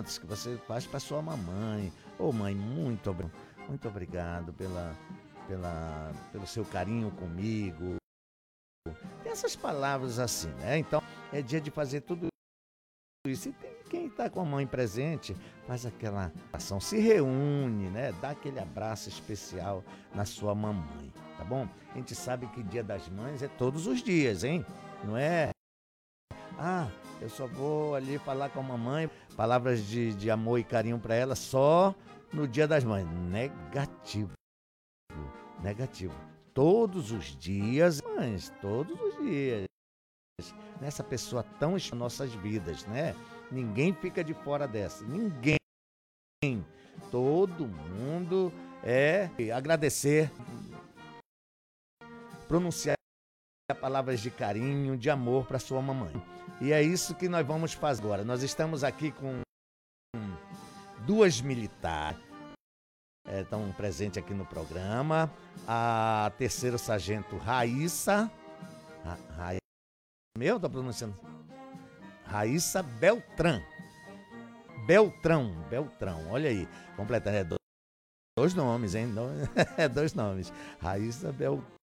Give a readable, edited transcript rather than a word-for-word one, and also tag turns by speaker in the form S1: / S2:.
S1: que você faz para sua mamãe. Ô mãe, muito obrigado pelo seu carinho comigo. Tem essas palavras assim, né? Então, é dia de fazer tudo isso. E tem quem está com a mãe presente, faz aquela ação, se reúne, né? Dá aquele abraço especial na sua mamãe, tá bom? A gente sabe que Dia das Mães é todos os dias, hein? Não é? Ah, eu só vou ali falar com a mamãe, palavras de amor e carinho para ela só no Dia das Mães. Negativo, negativo. Todos os dias, mães, todos os dias. Nessa pessoa tão em nossas vidas, né? Ninguém fica de fora dessa. Ninguém. Todo mundo agradecer, pronunciar palavras de carinho, de amor para sua mamãe. E é isso que nós vamos fazer agora. Nós estamos aqui com duas militares, estão presentes aqui no programa. A terceiro sargento Raíssa, tô pronunciando, Raíssa Beltrão, olha aí, completando, dois nomes, hein? É dois nomes, Raíssa Beltrão.